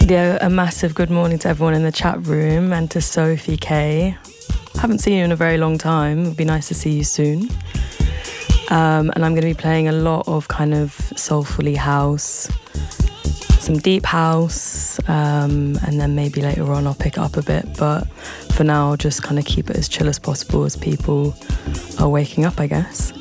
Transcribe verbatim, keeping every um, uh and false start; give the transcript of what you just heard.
Yeah, a massive good morning to everyone in the chat room and to Sophie K. Haven't seen you in a very long time. It'd be nice to see you soon. Um, and I'm going to be playing a lot of kind of soulfully house, some deep house, um, and then maybe later on I'll pick it up a bit. But for now, I'll just kind of keep it as chill as possible as people are waking up, I guess.